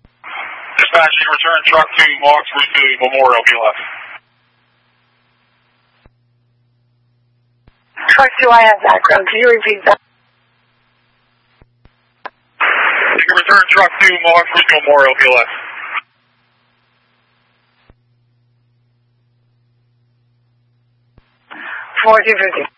Dispatch, you can return truck to Mohawk Street Memorial, BLS. Truck 2, I have background. Can you repeat that? You can return truck to Mohawk Street Memorial, BLS. 1450.